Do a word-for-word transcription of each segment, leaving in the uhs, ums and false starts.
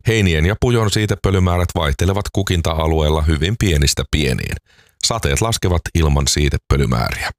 Heinien ja pujon siitepölymäärät vaihtelevat kukinta-alueella hyvin pienistä pieniin. Sateet laskevat ilman siitepölymääriä.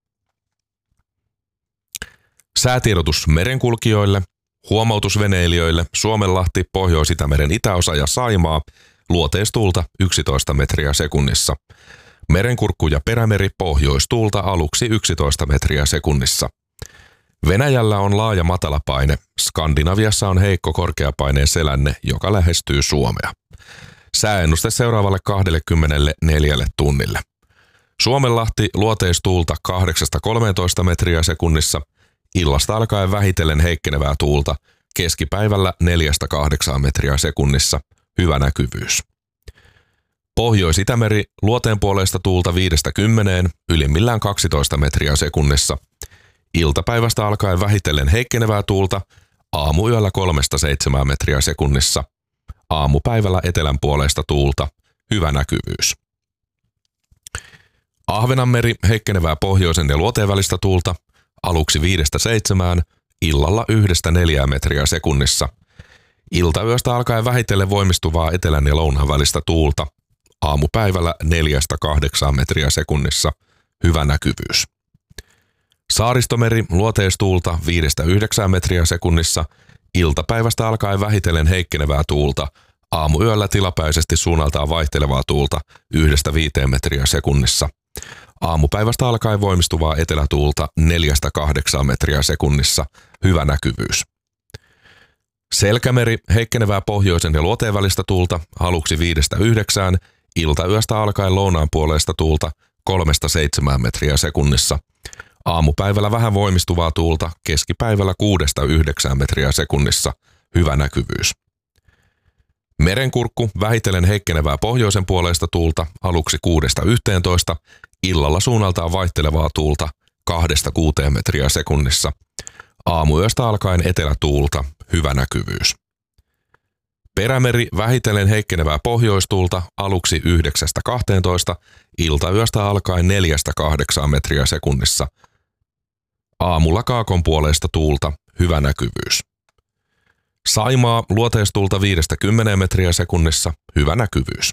Säätiedotus merenkulkijoille, huomautusveneilijöille, Suomenlahti, Pohjois-Itämeren itäosa ja Saimaa, luoteistuulta yksitoista metriä sekunnissa. Merenkurkku ja Perämeri, pohjoistuulta aluksi yksitoista metriä sekunnissa. Venäjällä on laaja matalapaine, Skandinaviassa on heikko korkeapaineen selänne, joka lähestyy Suomea. Sääennuste seuraavalle kaksikymmentäneljä tunnille. Suomenlahti, luoteistuulta kahdeksasta kolmeentoista metriä sekunnissa, illasta alkaen vähitellen heikkenevää tuulta, keskipäivällä neljästä kahdeksaan metriä sekunnissa, hyvä näkyvyys. Pohjois-Itämeri, luoteenpuoleista tuulta viidestä kymmeneen, ylimmillään kaksitoista metriä sekunnissa. Iltapäivästä alkaen vähitellen heikkenevää tuulta, aamuyöllä kolmesta seitsemään metriä sekunnissa. Aamupäivällä etelänpuoleista tuulta, hyvä näkyvyys. Ahvenanmeri, heikkenevää pohjoisen ja luoteen välistä tuulta, aluksi viidestä seitsemään, illalla yhdestä neljään metriä sekunnissa. Iltayöstä alkaen vähitellen voimistuvaa etelän ja lounaan välistä tuulta, aamupäivällä neljästä kahdeksaan metriä sekunnissa, hyvä näkyvyys. Saaristomeri, luoteistuulta viidestä yhdeksään metriä sekunnissa, iltapäivästä alkaen vähitellen heikkenevää tuulta, aamuyöllä tilapäisesti suunnaltaan vaihtelevaa tuulta yhdestä viiteen metriä sekunnissa. Aamupäivästä alkaen voimistuvaa etelätuulta neljästä kahdeksaan metriä sekunnissa, hyvä näkyvyys. Selkämeri, heikkenevää pohjoisen ja luoteen välistä tuulta, aluksi viidestä yhdeksään, iltayöstä alkaen lounaan puoleista tuulta kolmesta seitsemään metriä sekunnissa. Aamupäivällä vähän voimistuvaa tuulta, keskipäivällä kuudesta yhdeksään metriä sekunnissa, hyvä näkyvyys. Merenkurkku, vähitellen heikkenevää pohjoisen puoleista tuulta, aluksi kuudesta yhteentoista, illalla suunnaltaan vaihtelevaa tuulta, kahdesta kuuteen metriä sekunnissa. Aamuyöstä alkaen etelätuulta, hyvä näkyvyys. Perämeri, vähitellen heikkenevää pohjoistuulta, aluksi yhdeksästä kahteentoista, iltayöstä alkaen neljästä kahdeksaan metriä sekunnissa. Aamulla kaakon puoleista tuulta, hyvä näkyvyys. Saimaa, luoteistuulta viidestä kymmeneen metriä sekunnissa, hyvä näkyvyys.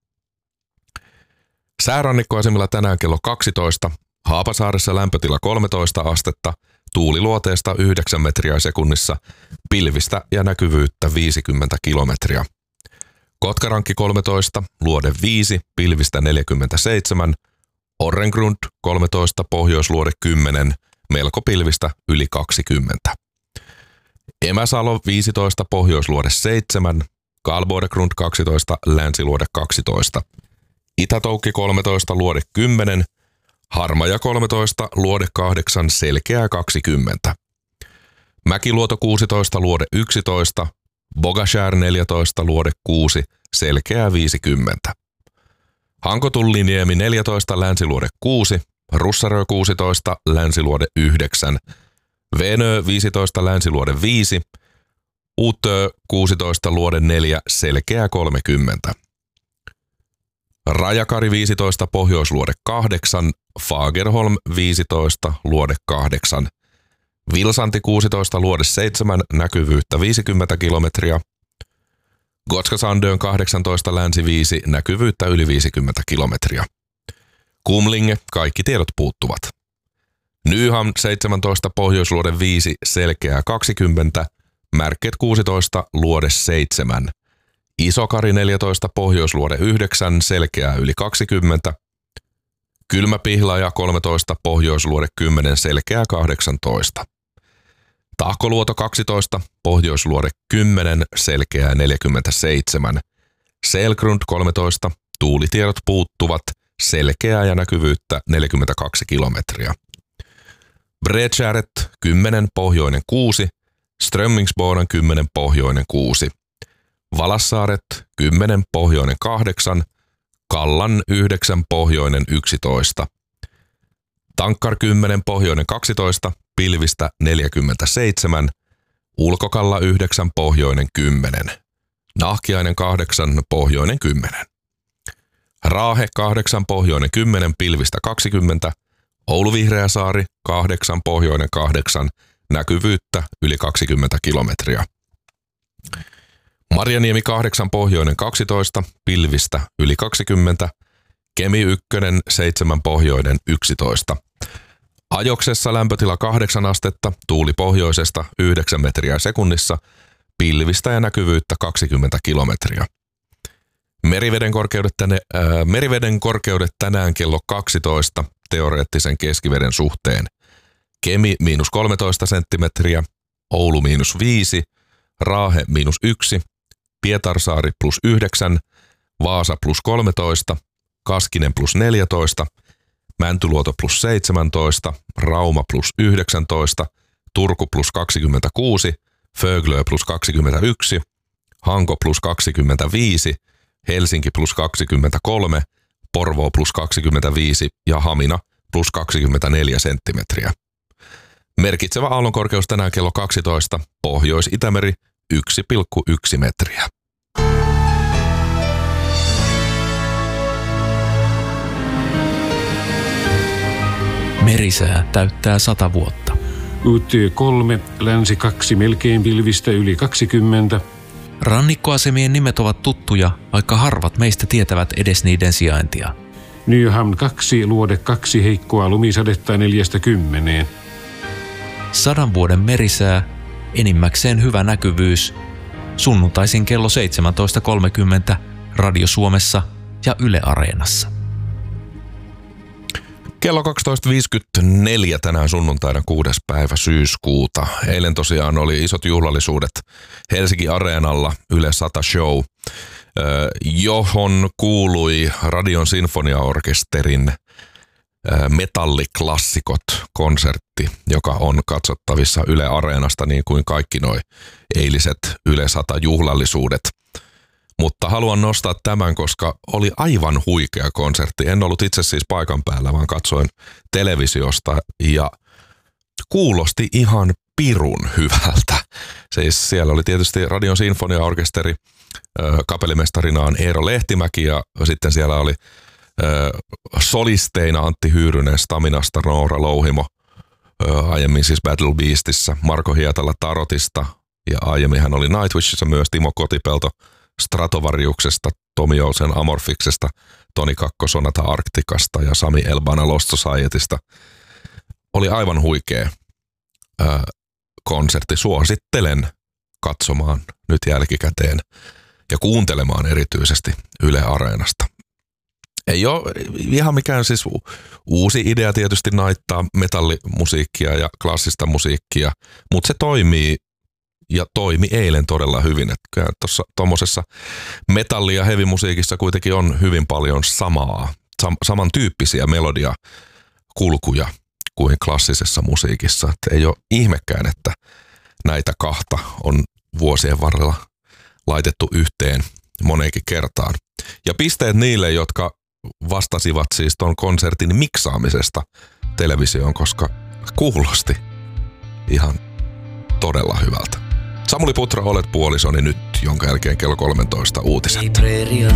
Säärannikkoasemilla tänään kello kaksitoista, Haapasaaressa lämpötila kolmetoista astetta, tuuli luoteesta yhdeksän metriä sekunnissa, pilvistä ja näkyvyyttä viisikymmentä kilometriä. Kotkarankki kolmetoista, luode viisi, pilvistä neljäkymmentäseitsemän, Orrengrund kolmetoista, pohjoisluode kymmenen, melko pilvistä yli kaksikymmentä. Emäsalo viisitoista, pohjoisluode seitsemän, Karlbodegrund kaksitoista, länsiluode kaksitoista. Itätoukki kolmetoista, luode kymmenen, Harmaja kolmetoista, luode kahdeksan, selkeää kaksikymmentä. Mäkiluoto kuusitoista, luode yksitoista, Bogashär neljätoista, luode kuusi, selkeää viisikymmentä. Hankotulliniemi neljätoista, länsiluode kuusi, Russarö kuusitoista, länsiluode yhdeksän, Venö viisitoista, länsiluode viisi, Utö kuusitoista, luode neljä, selkeää kolmekymmentä. Rajakari viisitoista, pohjoisluode kahdeksan, Fagerholm viisitoista, luode kahdeksan, Vilsanti kuusitoista, luode seitsemän, näkyvyyttä viisikymmentä kilometriä, Gotska-Sandön kahdeksantoista, länsi viisi, näkyvyyttä yli viisikymmentä kilometriä. Kumlinge, kaikki tiedot puuttuvat. Nyhamn seitsemäntoista, pohjoisluode viisi, selkeää kaksikymmentä, Märket kuusitoista, luode seitsemän, Isokari neljätoista, pohjoisluode yhdeksän, selkeää yli kaksikymmentä, Kylmäpihlaja kolmetoista, pohjoisluode kymmenen, selkeää kahdeksantoista. Tahkoluoto kaksitoista, pohjoisluode kymmenen, selkeää neljäkymmentäseitsemän. Selgrund kolmetoista, tuulitiedot puuttuvat, selkeää ja näkyvyyttä neljäkymmentäkaksi kilometriä. Bredskäret kymmenen, pohjoinen kuusi, Strömmingsboden kymmenen, pohjoinen kuusi. Valassaaret kymmenen, pohjoinen kahdeksan, Kallan yhdeksän, pohjoinen yksitoista. Tankkar kymmenen, pohjoinen kaksitoista, pilvistä neljäkymmentäseitsemän, Ulkokalla yhdeksän, pohjoinen kymmenen. Nahkiainen kahdeksan, pohjoinen kymmenen. Raahe kahdeksan, pohjoinen kymmenen, pilvistä kaksikymmentä, Oulu-Vihreäsaari kahdeksan, pohjoinen kahdeksan, näkyvyyttä yli kaksikymmentä kilometriä. Marjaniemi kahdeksan, Pohjoinen kaksitoista, pilvistä yli kaksikymmentä, Kemi ykkönen seitsemän, Pohjoinen yksitoista. Ajoksessa lämpötila kahdeksan astetta, tuuli pohjoisesta yhdeksän metriä sekunnissa, pilvistä ja näkyvyyttä kaksikymmentä kilometriä. Meriveden korkeudet, tänne, äh, meriveden korkeudet tänään kello kaksitoista teoreettisen keskiveden suhteen. Kemi miinus kolmetoista senttimetriä, Oulu miinus viisi, Raahe miinus yksi, Pietarsaari plus yhdeksän, Vaasa plus kolmetoista, Kaskinen plus neljätoista, Mäntyluoto plus seitsemäntoista, Rauma plus yhdeksäntoista, Turku plus kaksikymmentäkuusi, Föglö plus kaksikymmentäyksi, Hanko plus kaksikymmentäviisi, Helsinki plus kaksikymmentäkolme, Porvoo plus kaksikymmentäviisi ja Hamina plus kaksikymmentäneljä senttimetriä. Merkitsevä aallonkorkeus tänään kello kaksitoista, Pohjois-Itämeri yksi pilkku yksi metriä. Merisää täyttää sata vuotta. U T kolme, länsi kaksi, melkein pilvistä yli kaksikymmentä. Rannikkoasemien nimet ovat tuttuja, vaikka harvat meistä tietävät edes niiden sijaintia. Nyhamn kaksi, Luode kaksi, heikkoa lumisadetta neljästä kymmeneen. Sadan vuoden merisää, enimmäkseen hyvä näkyvyys. Sunnuntaisin kello seitsemäntoista kolmekymmentä Radio Suomessa ja Yle Areenassa. Kello kaksitoista viisikymmentäneljä tänään sunnuntaina kuudes päivä syyskuuta. Eilen tosiaan oli isot juhlallisuudet Helsinki Areenalla, Yle sata Show, johon kuului Radion Sinfoniaorkesterin Metalliklassikot-konsertti, joka on katsottavissa Yle Areenasta niin kuin kaikki noi eiliset Yle sata juhlallisuudet. Mutta haluan nostaa tämän, koska oli aivan huikea konsertti. En ollut itse siis paikan päällä, vaan katsoin televisiosta ja kuulosti ihan pirun hyvältä. Siis siellä oli tietysti Radion Sinfoniaorkesteri, kapellimestarinaan Eero Lehtimäki ja sitten siellä oli solisteina Antti Hyyrynen Staminasta, Noora Louhimo, aiemmin siis Battle Beastissä, Marko Hietala Tarotista ja aiemmin hän oli Nightwishissa myös, Timo Kotipelto Stratovariuksesta, Tomi Jousen Amorfiksesta, Toni Kakko Sonata Arktikasta ja Sami Elbana Lost Societysta. Oli aivan huikea ää, konsertti. Suosittelen katsomaan nyt jälkikäteen ja kuuntelemaan erityisesti Yle Areenasta. Ei ole ihan mikään siis uusi idea tietysti naittaa metallimusiikkia ja klassista musiikkia, mutta se toimii ja toimi eilen todella hyvin. Että tuossa tuommoisessa metalli- ja heavy-musiikissa kuitenkin on hyvin paljon samaa, sam- samantyyppisiä melodiakulkuja kuin klassisessa musiikissa. Että ei ole ihmekään, että näitä kahta on vuosien varrella laitettu yhteen moneenkin kertaan. Ja pisteet niille, jotka vastasivat siis ton konsertin miksaamisesta televisioon, koska kuulosti ihan todella hyvältä. Samuli Putra, olet puolisoni nyt, jonka jälkeen kello kolmetoista uutiset.